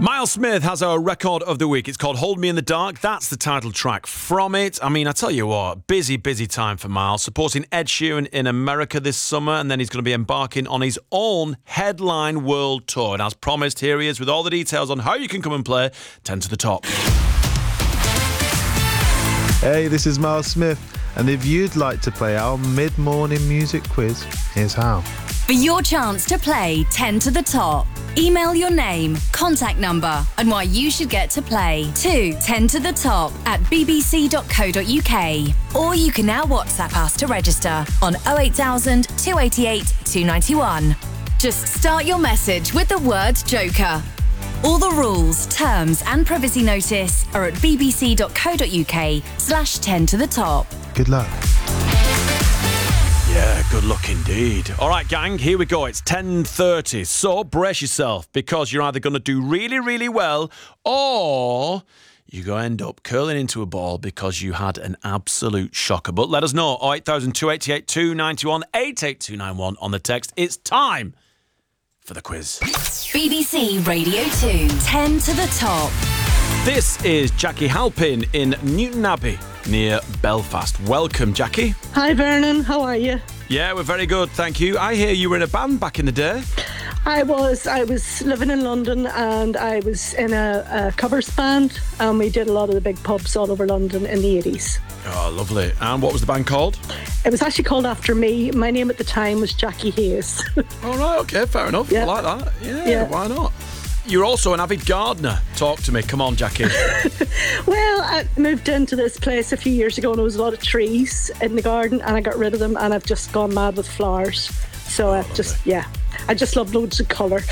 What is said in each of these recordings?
Miles Smith has our record of the week. It's called Hold Me in the Dark. That's the title track from it. I mean, I tell you what, busy time for Miles, supporting Ed Sheeran in America this summer, and then he's going to be embarking on his own headline world tour. And as promised, here he is with all the details on how you can come and play 10 to the Top. Hey, this is Miles Smith, and if you'd like to play our mid-morning music quiz, here's how. For your chance to play 10 to the Top, email your name, contact number, and why you should get to play to 10 to the Top at bbc.co.uk. Or you can now WhatsApp us to register on 08000 288 291. Just start your message with the word Joker. All the rules, terms, and privacy notice are at bbc.co.uk/10 to the Top. Good luck. Yeah, good luck indeed. All right, gang, here we go. It's 10:30. So brace yourself, because you're either going to do really, really well, or you're going to end up curling into a ball because you had an absolute shocker. But let us know. 08000 288 291 88291 on the text. It's time for the quiz. BBC Radio 2, 10 to the Top. This is Jackie Halpin in Newton Abbey, near Belfast. Welcome, Jackie. Hi, Vernon. How are you? Yeah, we're very good, thank you. I hear you were in a band back in the day. I was living in London, and I was in a covers band, and we did a lot of the big pubs all over London in the 80s. Oh, lovely. And what was the band called? It was actually called after me. My name at the time was Jackie Hayes. All right, okay, fair enough. Yeah. I like that. Yeah, why not? You're also an avid gardener. Talk to me. Come on, Jackie. Well, I moved into this place a few years ago, and there was a lot of trees in the garden, and I got rid of them, and I've just gone mad with flowers. So I just love loads of colour.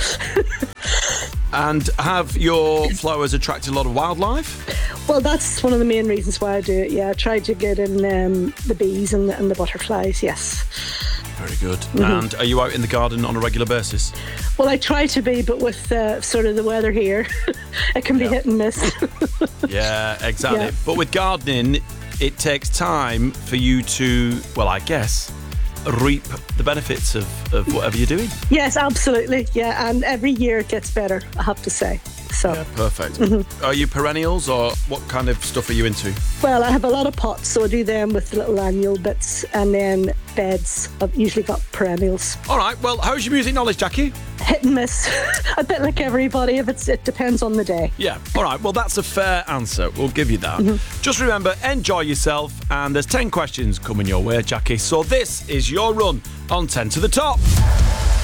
And have your flowers attracted a lot of wildlife? Well, that's one of the main reasons why I do it. Yeah, I try to get in the bees and the butterflies, yes. Very good. Mm-hmm. And are you out in the garden on a regular basis? Well, I try to be, but with sort of the weather here, it can be hit and miss. Yeah, exactly. Yeah. But with gardening, it takes time for you to, well, I guess, reap the benefits of whatever you're doing. Yes, absolutely. Yeah, and every year it gets better, I have to say. So. Yeah, perfect. Mm-hmm. Are you perennials, or what kind of stuff are you into? Well, I have a lot of pots, so I do them with little annual bits, and then beds. I've usually got perennials. All right, well, how's your music knowledge, Jackie? Hit and miss. A bit like everybody. It depends on the day. Yeah, all right, well, that's a fair answer. We'll give you that. Mm-hmm. Just remember, enjoy yourself, and there's 10 questions coming your way, Jackie. So this is your run on 10 to the Top.